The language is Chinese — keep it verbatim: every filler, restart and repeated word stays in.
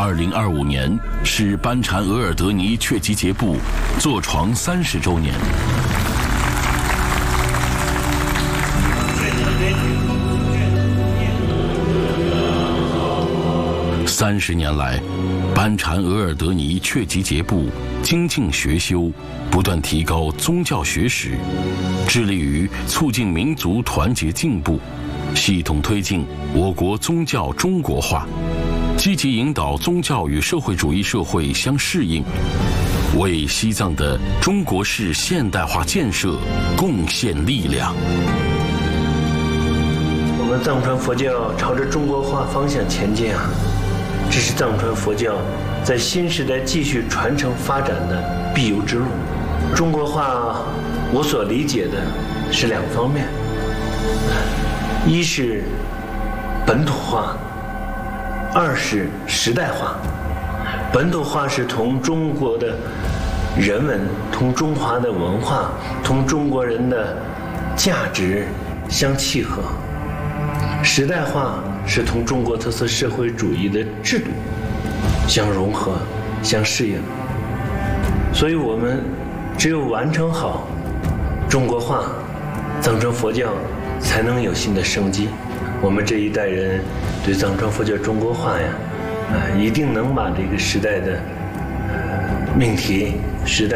二零二五年是班禅额尔德尼确吉节部坐床三十周年。三十年来，班禅额尔德尼确吉节部精进学修，不断提高宗教学识，致力于促进民族团结进步，系统推进我国宗教中国化，积极引导宗教与社会主义社会相适应，为西藏的中国式现代化建设贡献力量。 我们藏传佛教朝着中国化方向前进啊！这是藏传佛教在新时代继续传承发展的必由之路。中国化，我所理解的是两方面，一是本土化，二是时代化。本土化是同中国的人文、同中华的文化、同中国人的价值相契合；时代化是同中国特色社会主义的制度相融合、相适应。所以我们只有完成好中国化，藏传佛教才能有新的生机。我们这一代人对藏传佛教中国化呀，啊，一定能把这个时代的命题、时代